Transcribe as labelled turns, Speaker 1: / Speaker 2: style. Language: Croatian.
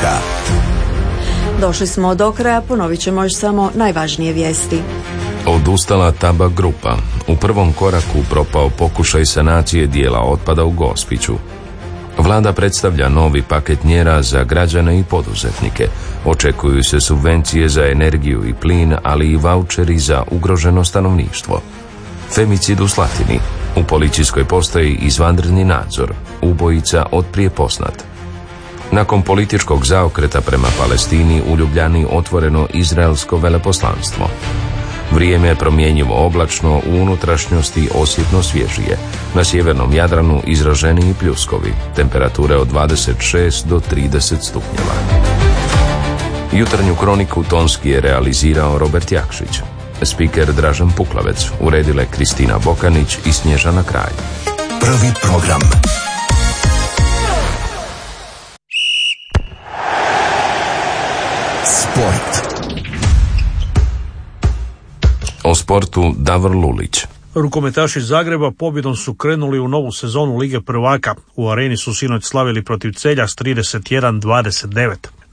Speaker 1: roka.
Speaker 2: Došli smo do kraja, ponovit ćemo još samo najvažnije vijesti.
Speaker 3: Odustala Tabak grupa. U prvom koraku propao pokušaj sanacije dijela otpada u Gospiću. Vlada predstavlja novi paket mjera za građane i poduzetnike. Očekuju se subvencije za energiju i plin, ali i vaučeri za ugroženo stanovništvo. Femicid u Slatini. U policijskoj postaji izvanredni nadzor. Ubojica otprije poznat. Nakon političkog zaokreta prema Palestini, u Ljubljani otvoreno izraelsko veleposlanstvo. Vrijeme je promjenjivo oblačno, u unutrašnjosti osjetno svježije. Na sjevernom Jadranu izraženiji pljuskovi, temperature od 26 do 30 stupnjeva. Jutarnju kroniku tonski je realizirao Robert Jakšić. Spiker Dražen Puklavec, uredile Kristina Bokanić i Snježana Kraj.
Speaker 1: Prvi program. Sport.
Speaker 3: O sportu Davor Lulić.
Speaker 4: Rukometaši Zagreba pobjedom su krenuli u novu sezonu Lige prvaka. U Areni su sinoć slavili protiv Celja s 31-29.